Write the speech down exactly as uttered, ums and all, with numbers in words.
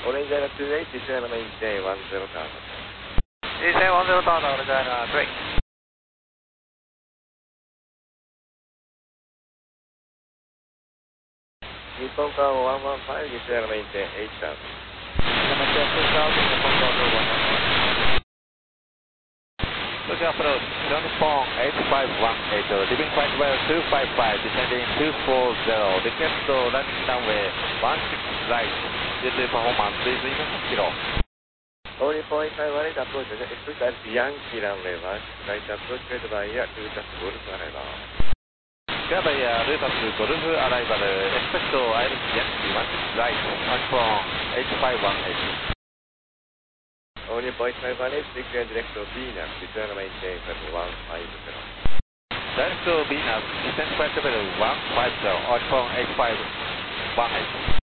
Orange Diner two eight, descend maintain one zero tower. Descend one zero tower, Orange Diner two eight. Nippon Tower one one five, descend maintain eight tower. Maintain two thousand, Nippon Tower one one five. Push approach, Nippon eight five one eight, leaving flight level two five five, descending two four zero, request landing runway one six right, deadly performance, please leaving zero. Only point five one eight approach, expect at Yankee runway one six right, approach cleared by air to just Golf arrival. Cleared by air, Lucas Golf arrival, expect I L C Yankee one six right, Nippon eight five one eight. Only point five one eight, speak and direct to Venus, descend maintain level one five zero. Direct to Venus, descend flight level one five zero, Nippon eight five one eight.